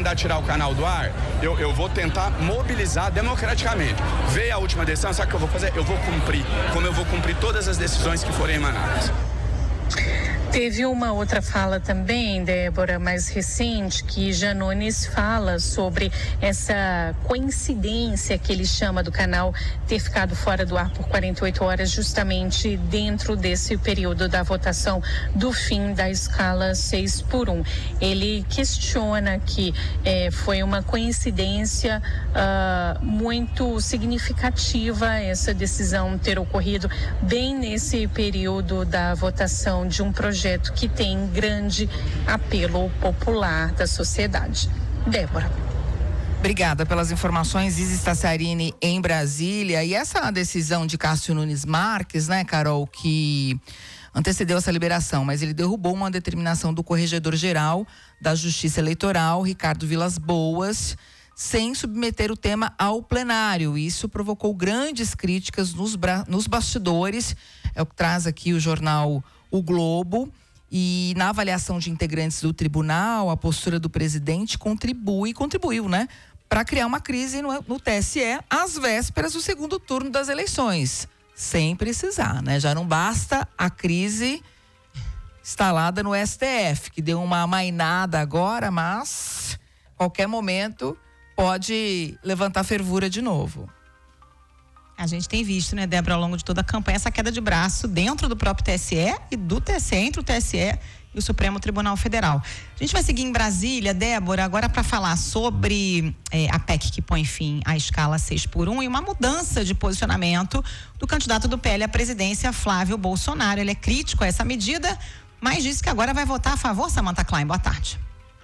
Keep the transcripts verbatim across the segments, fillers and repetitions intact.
mandar tirar o canal do ar, eu, eu vou tentar mobilizar democraticamente. Veio a última decisão, sabe o que eu vou fazer? Eu vou cumprir, como eu vou cumprir todas as decisões que forem emanadas. Teve uma outra fala também, Débora, mais recente, que Janones fala sobre essa coincidência que ele chama do canal ter ficado fora do ar por quarenta e oito horas, justamente dentro desse período da votação do fim da escala seis por um. Ele questiona que eh, foi uma coincidência uh, muito significativa essa decisão ter ocorrido bem nesse período da votação de um projeto projeto que tem grande apelo popular da sociedade. Débora. Obrigada pelas informações, Isis Staciarini em Brasília. E essa decisão de Cássio Nunes Marques, né, Carol, que antecedeu essa liberação, mas ele derrubou uma determinação do Corregedor-Geral da Justiça Eleitoral, Ricardo Vilas Boas, sem submeter o tema ao plenário. Isso provocou grandes críticas nos, bra- nos bastidores, é o que traz aqui o jornal O Globo. E na avaliação de integrantes do tribunal, a postura do presidente contribui, contribuiu, né, para criar uma crise no, no T S E às vésperas do segundo turno das eleições, sem precisar, né? Já não basta a crise instalada no S T F, que deu uma amainada agora, mas qualquer momento pode levantar fervura de novo. A gente tem visto, né, Débora, ao longo de toda a campanha, essa queda de braço dentro do próprio T S E e do T S E, entre o T S E e o Supremo Tribunal Federal. A gente vai seguir em Brasília, Débora, agora para falar sobre eh, a P E C que põe fim à escala seis por um e uma mudança de posicionamento do candidato do P L à presidência, Flávio Bolsonaro. Ele é crítico a essa medida, mas disse que agora vai votar a favor. Samantha Klein, boa tarde.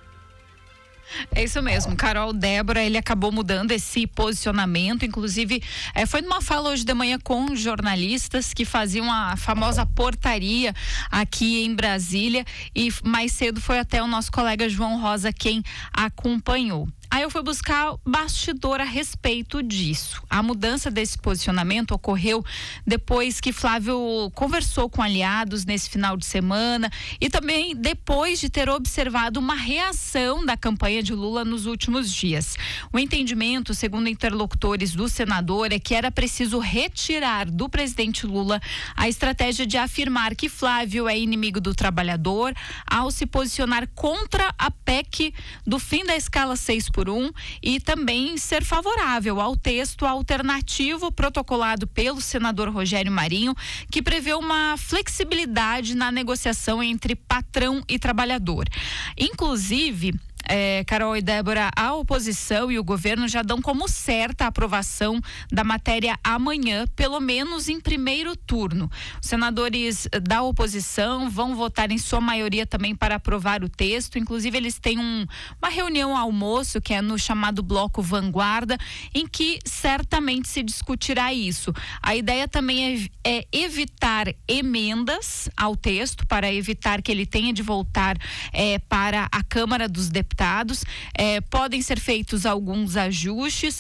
É isso mesmo, Carol. Débora, ele acabou mudando esse posicionamento, inclusive é, foi numa fala hoje de manhã com jornalistas que faziam a famosa portaria aqui em Brasília, e mais cedo foi até o nosso colega João Rosa quem acompanhou. Aí eu fui buscar bastidor a respeito disso. A mudança desse posicionamento ocorreu depois que Flávio conversou com aliados nesse final de semana e também depois de ter observado uma reação da campanha de Lula nos últimos dias. O entendimento, segundo interlocutores do senador, é que era preciso retirar do presidente Lula a estratégia de afirmar que Flávio é inimigo do trabalhador ao se posicionar contra a P E C do fim da escala seis por um e também ser favorável ao texto alternativo protocolado pelo senador Rogério Marinho, que prevê uma flexibilidade na negociação entre patrão e trabalhador. Inclusive, É, Carol e Débora, a oposição e o governo já dão como certa a aprovação da matéria amanhã, pelo menos em primeiro turno. Os senadores da oposição vão votar em sua maioria também para aprovar o texto. Inclusive, eles têm um, uma reunião almoço, que é no chamado Bloco Vanguarda, em que certamente se discutirá isso. A ideia também é, é evitar emendas ao texto, para evitar que ele tenha de voltar é, para a Câmara dos Deputados. É, podem ser feitos alguns ajustes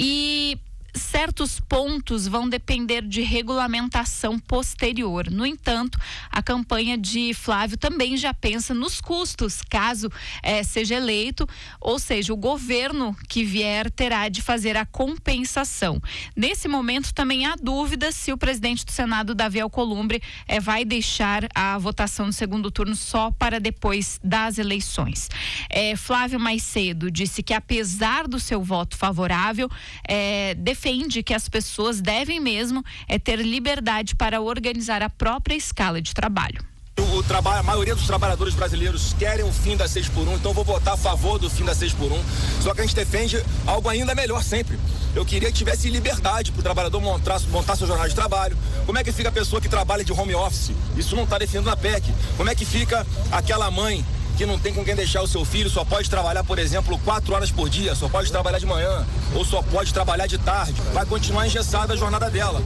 e certos pontos vão depender de regulamentação posterior. No entanto, a campanha de Flávio também já pensa nos custos, caso eh, seja eleito, ou seja, o governo que vier terá de fazer a compensação. Nesse momento também há dúvida se o presidente do Senado, Davi Alcolumbre, eh, vai deixar a votação do segundo turno só para depois das eleições. Eh, Flávio mais cedo disse que, apesar do seu voto favorável, eh, defende que as pessoas devem mesmo é, ter liberdade para organizar a própria escala de trabalho. O, o trabalho, a maioria dos trabalhadores brasileiros querem o fim da seis por um, então eu vou votar a favor do fim da seis por um. Só que a gente defende algo ainda melhor sempre. Eu queria que tivesse liberdade para o trabalhador montar, montar seu jornal de trabalho. Como é que fica a pessoa que trabalha de home office? Isso não está definido na P E C. Como é que fica aquela mãe que não tem com quem deixar o seu filho, só pode trabalhar, por exemplo, quatro horas por dia, só pode trabalhar de manhã, ou só pode trabalhar de tarde? Vai continuar engessada a jornada dela.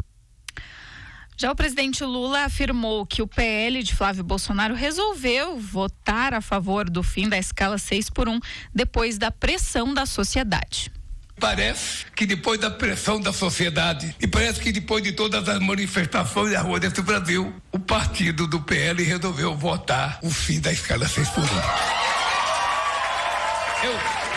Já o presidente Lula afirmou que o P L de Flávio Bolsonaro resolveu votar a favor do fim da escala seis por um depois da pressão da sociedade. Parece que depois da pressão da sociedade e parece que depois de todas as manifestações na rua desse Brasil, o partido do P L resolveu votar o fim da escala seis por um. Eu